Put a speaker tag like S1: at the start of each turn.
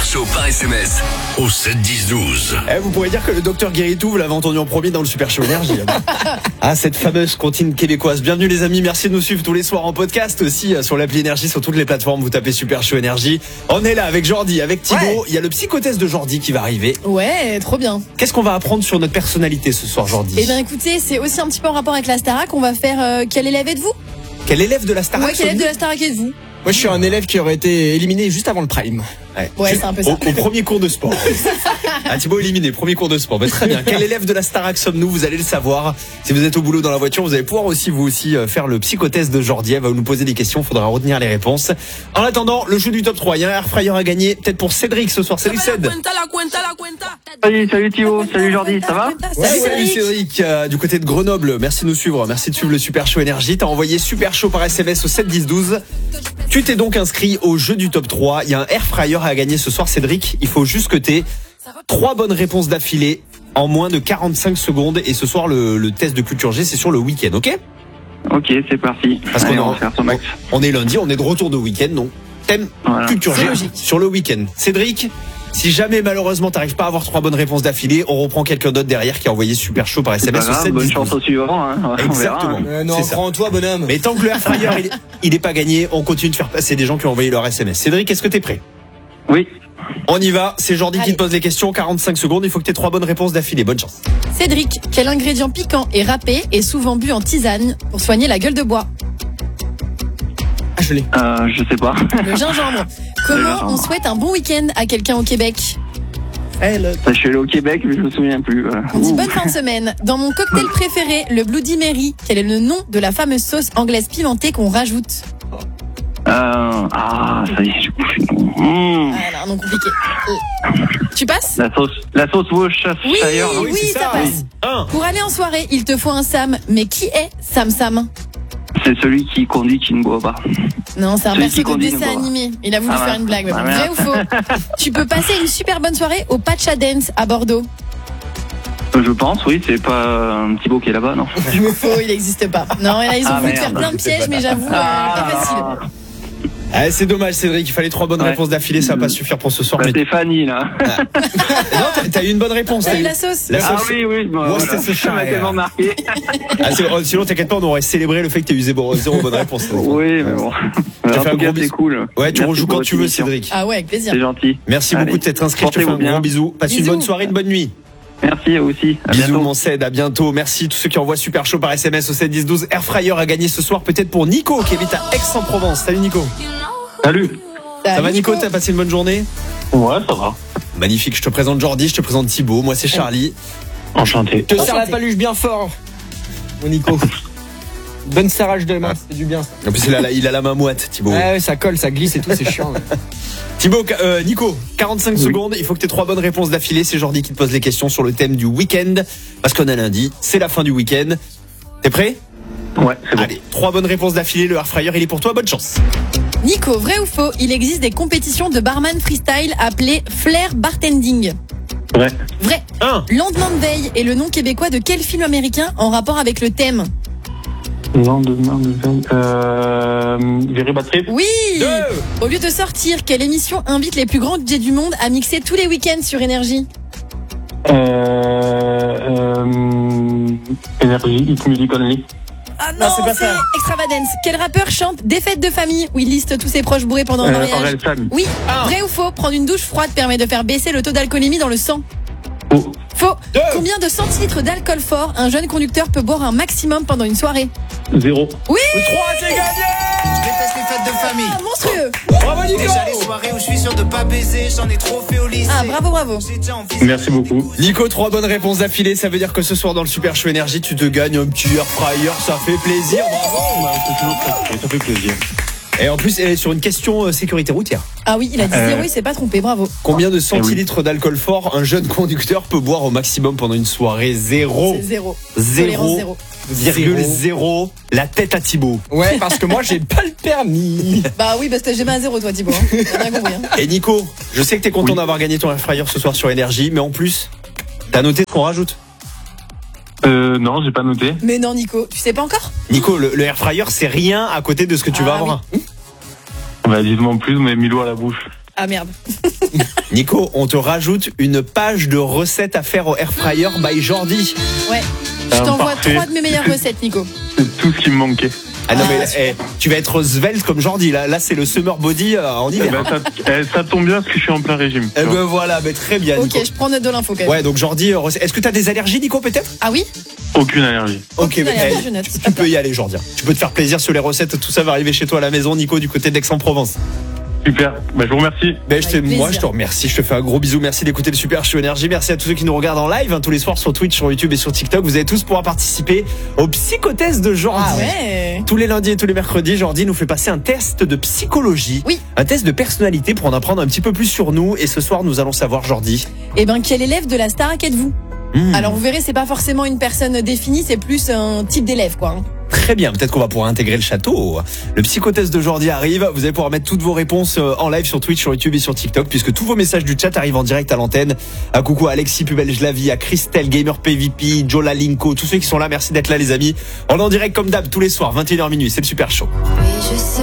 S1: Super Show par SMS au 7 10 12.
S2: Vous pourrez dire que le docteur Guéritou, vous l'avez entendu en premier dans le Super Show Énergie. Cette fameuse comptine québécoise. Bienvenue les amis, merci de nous suivre tous les soirs en podcast aussi sur l'appli Énergie, sur toutes les plateformes. Vous tapez Super Show Énergie. On est là avec Jordi, avec Thibaut. Ouais. Il y a le psychotest de Jordi qui va arriver.
S3: Ouais, trop bien.
S2: Qu'est-ce qu'on va apprendre sur notre personnalité ce soir, Jordi?
S3: Eh bien écoutez, c'est aussi un petit peu en rapport avec la Starac. On va faire quel élève êtes-vous?
S2: Quel élève de la Starac?
S3: Ouais, quel élève de la Starac êtes-vous?
S4: Moi, je suis un élève qui aurait été éliminé juste avant le prime.
S3: Ouais, c'est un peu ça.
S2: Au premier cours de sport. Thibaut éliminé, premier cours de sport. Mais très bien. Quel élève de la Starac sommes-nous? Vous allez le savoir. Si vous êtes au boulot dans la voiture, vous allez pouvoir vous aussi faire le psychotest de Jordi. Elle va nous poser des questions. Il faudra retenir les réponses. En attendant, le jeu du top 3. Il y a un air fryer à gagner. Peut-être pour Cédric ce soir. Salut Céd.
S5: Salut Thibaut, salut Jordi, ça va?
S2: Salut Cédric, du côté de Grenoble. Merci de nous suivre. Merci de suivre le Super Show Énergie. T'as envoyé Super Show par SMS au 7 10 12. Tu t'es donc inscrit au jeu du top 3. Il y a un air fryer à gagner ce soir, Cédric. Il faut juste que t'aies 3 bonnes réponses d'affilée en moins de 45 secondes. Et ce soir, le test de culture G, c'est sur le week-end, ok?
S5: Ok, c'est parti.
S2: Parce
S5: allez,
S2: qu'on
S5: on va faire son max.
S2: On est lundi, on est de retour de week-end, non? Thème culture G sur le week-end. Cédric, si jamais malheureusement t'arrives pas à avoir 3 bonnes réponses d'affilée, on reprend quelqu'un d'autre derrière qui a envoyé Super Show par SMS au 7
S5: bonne chance au suivant, hein.
S2: Exactement.
S4: Non, prends-toi, bonhomme.
S2: Mais tant que le air fryer il est pas gagné, on continue de faire passer des gens qui ont envoyé leur SMS. Cédric, est-ce que t'es prêt?
S5: Oui.
S2: On y va, c'est Jordi qui te pose les questions, 45 secondes, il faut que t'aies 3 bonnes réponses d'affilée, bonne chance.
S3: Cédric, quel ingrédient piquant et râpé est souvent bu en tisane pour soigner la gueule de bois?
S4: Je l'ai.
S5: Je sais pas.
S3: Le gingembre. Comment on souhaite un bon week-end à quelqu'un au Québec?
S5: Je suis allé au Québec, mais je me souviens plus.
S3: On dit bonne fin de semaine. Dans mon cocktail préféré, le Bloody Mary, quel est le nom de la fameuse sauce anglaise pimentée qu'on rajoute?
S5: Ça y est, j'ai bouffé.
S3: Ah non, compliqué. Tu passes?
S5: La sauce Worcestershire.
S3: Oui, ça passe. Pour aller en soirée, il te faut un Sam. Mais qui est Sam Sam?
S5: C'est celui qui conduit, qui ne boit pas.
S3: Non, c'est un perso de dessin animé. Il a voulu faire une blague. Mais vrai ou faux? Tu peux passer une super bonne soirée au Pacha Dance à Bordeaux.
S5: Je pense, oui, c'est pas un Thibaut qui est là-bas, non?
S3: Faux, il n'existe pas. Non, et là, ils ont voulu faire plein de pièges, mais j'avoue, pas facile.
S2: C'est dommage Cédric, il fallait 3 bonnes réponses d'affilée, ça va pas suffire pour ce soir.
S5: Stéphanie là.
S2: Non, t'as eu une bonne réponse.
S3: T'as eu la sauce.
S5: Oui.
S2: Moi c'était ce chat.
S5: tellement marqué.
S2: Sinon t'inquiète pas, on aurait célébré le fait que t'aies eu 0 bonne réponse.
S5: Oui, mais bon. En tout cas, c'est cool.
S2: Ouais, tu rejoues quand tu veux Cédric.
S3: Ah ouais, avec plaisir.
S5: C'est gentil.
S2: Merci beaucoup de t'être inscrit, je te fais un gros bisou. Passe une bonne soirée, une bonne nuit.
S5: Merci aussi.
S2: Bisous mon Ced, à bientôt. Merci tous ceux qui envoient Super Show par SMS au 7 10 12. Air fryer à gagner ce soir peut-être pour Nico qui habite à Aix-en-Provence. Salut Nico.
S5: Salut.
S2: Ça va Nico, t'as passé une bonne journée?
S5: Ouais, ça va.
S2: Magnifique, je te présente Jordi, je te présente Thibaut, moi c'est Charlie.
S5: Enchanté.
S4: Je te serre la paluche bien fort, mon Nico. Bonne serrage de main, c'est du bien ça.
S2: En plus il a la main moite Thibaut.
S4: Ouais, ça colle, ça glisse et tout, c'est chiant.
S2: Thibaut, Nico, 45 secondes, il faut que tu aies 3 bonnes réponses d'affilée. C'est Jordi qui te pose les questions sur le thème du week-end. Parce qu'on a lundi, c'est la fin du week-end. T'es prêt?
S5: Ouais, c'est bon.
S2: Allez, 3 bonnes réponses d'affilée, le air fryer il est pour toi, bonne chance.
S3: Nico, vrai ou faux, il existe des compétitions de barman freestyle appelées flair bartending?
S5: Vrai.
S3: Vrai. Lendemain de veille est le nom québécois de quel film américain en rapport avec le thème?
S5: Lendemain de veille. Very Bad Trip.
S3: Oui. Au lieu de sortir, quelle émission invite les plus grands DJ du monde à mixer tous les week-ends sur Énergie?
S5: Énergie, Hit Music Only.
S3: Ah non, c'est Extravagance. Quel rappeur chante Des fêtes de famille où il liste tous ses proches bourrés pendant un mariage? Oui. Vrai ou faux, prendre une douche froide permet de faire baisser le taux d'alcoolémie dans le sang? Faux. Combien de centilitres d'alcool fort un jeune conducteur peut boire un maximum pendant une soirée?
S5: 0.
S3: Oui.
S2: 3, c'est gagné.
S6: Je déteste les fêtes de famille.
S3: Monstrueux.
S2: Bravo Nico.
S6: Déjà les soirées où je suis sûr de pas baiser, j'en ai trop fait au lycée.
S3: Bravo.
S5: Merci beaucoup.
S2: Nico, 3 bonnes réponses d'affilée, ça veut dire que ce soir dans le Super Show Énergie, tu te gagnes un petit air fryer, ça fait plaisir, bravo.
S5: Ça fait plaisir.
S2: Et en plus, elle est sur une question sécurité routière.
S3: Ah oui, il a dit 0, il s'est pas trompé, bravo.
S2: Combien de centilitres d'alcool fort un jeune conducteur peut boire au maximum pendant une soirée? 0.
S3: C'est 0.
S2: 0,0. La tête à Thibaut.
S4: Ouais, parce que moi j'ai pas le permis.
S3: Bah oui, parce que t'as jamais un 0 toi Thibaut. T'as bien compris.
S2: Et Nico, je sais que t'es content d'avoir gagné ton air fryer ce soir sur Énergie, mais en plus, t'as noté ce qu'on rajoute?
S5: Non, j'ai pas noté.
S3: Mais non Nico, tu sais pas encore?
S2: Nico, le air fryer c'est rien à côté de ce que tu vas avoir.
S5: Bah dites-moi en plus, mais Milo à la bouche.
S3: Ah merde.
S2: Nico, on te rajoute une page de recettes à faire au Airfryer by Jordi.
S3: Ouais. Je t'envoie
S5: parfait.
S3: 3 de mes meilleures recettes, Nico.
S5: C'est tout ce qui me manquait.
S2: Ah non, mais tu vas être svelte comme Jordi. Là c'est le summer body en hiver.
S5: Ça tombe bien parce que je suis en plein régime.
S2: Eh ben voilà, très bien.
S3: Ok,
S2: Nico.
S3: je prends note de l'info quand même.
S2: Ouais, donc Jordi, est-ce que t'as des allergies, Nico, peut-être?
S3: Ah oui?
S5: Aucune allergie.
S2: Ok,
S3: Aucune allergie, je note.
S2: tu peux y aller, Jordi. Tu peux te faire plaisir sur les recettes. Tout ça va arriver chez toi à la maison, Nico, du côté d'Aix-en-Provence.
S5: Super, je vous remercie.
S2: Moi je te remercie, je te fais un gros bisou, merci d'écouter le Super Show Énergie, merci à tous ceux qui nous regardent en live tous les soirs sur Twitch, sur YouTube et sur TikTok. Vous allez tous pouvoir participer au psychotest de Jordi.
S3: Ah ouais.
S2: Tous les lundis et tous les mercredis, Jordi nous fait passer un test de psychologie,
S3: oui.
S2: Un test de personnalité pour en apprendre un petit peu plus sur nous. Et ce soir nous allons savoir, Jordi,
S3: quel élève de la Starac êtes-vous? Alors vous verrez, c'est pas forcément une personne définie, c'est plus un type d'élève quoi.
S2: Très bien, peut-être qu'on va pouvoir intégrer le château. Le psychotest de Jordi arrive. Vous allez pouvoir mettre toutes vos réponses en live sur Twitch, sur YouTube et sur TikTok, puisque tous vos messages du chat arrivent en direct à l'antenne. Un coucou à Alexis Pubel-Jlavi, à Christelle, Gamer PVP, Joe Lalinko, tous ceux qui sont là, merci d'être là les amis. On est en direct comme d'hab tous les soirs, 21h minuit, c'est le Super Show.
S7: Oui, je sais.